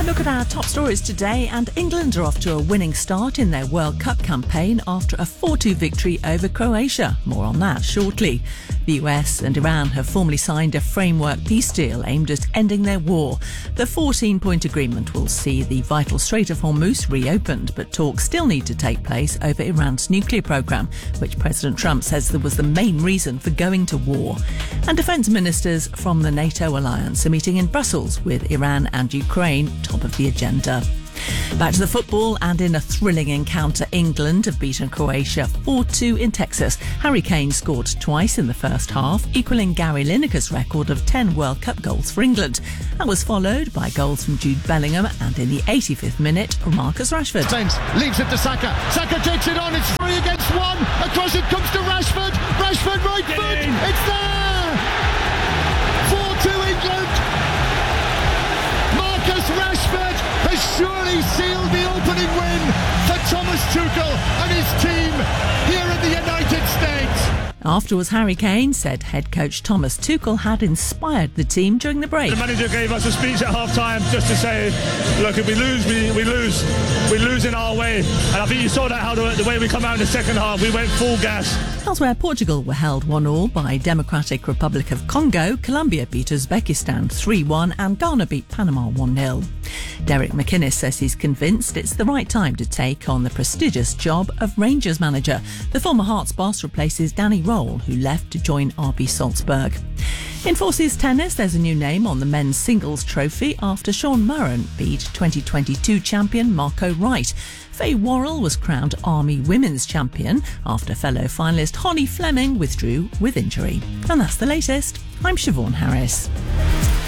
Look at our top stories today, and England are off to a winning start in their World Cup campaign after a 4-2 victory over Croatia. More on that shortly. The US and Iran have formally signed a framework peace deal aimed at ending their war. The 14-point agreement will see the vital Strait of Hormuz reopened, but talks still need to take place over Iran's nuclear programme, which President Trump says was the main reason for going to war. And defence ministers from the NATO alliance are meeting in Brussels with Iran and Ukraine top of the agenda. Back to the football, and in a thrilling encounter, England have beaten Croatia 4-2 in Texas. Harry Kane scored twice in the first half, equalling Gary Lineker's record of 10 World Cup goals for England. That was followed by goals from Jude Bellingham and, in the 85th minute, Marcus Rashford. Leaves it to Saka. Saka takes it on. It's 3 against 1. Across it comes to Rashford. Rashford right foot. It's there. 4-2 England. Marcus Rashford has surely sealed the opening win for Thomas Tuchel and his team here in the United States. Afterwards, Harry Kane said head coach Thomas Tuchel had inspired the team during the break. The manager gave us a speech at half-time just to say, look, if we lose, we lose. We lose in our way. And I think you saw that, how the way we come out in the second half, we went full gas. Elsewhere, Portugal were held 1-1 by Democratic Republic of Congo. Colombia beat Uzbekistan 3-1 and Ghana beat Panama 1-0. Derek McInnes says he's convinced it's the right time to take on the prestigious job of Rangers manager. The former Hearts boss replaces Danny Roll, who left to join RB Salzburg. In Forces tennis, there's a new name on the men's singles trophy after Sean Murren beat 2022 champion Marco Wright. Faye Worrell was crowned Army Women's Champion after fellow finalist Holly Fleming withdrew with injury. And that's the latest. I'm Siobhan Harris.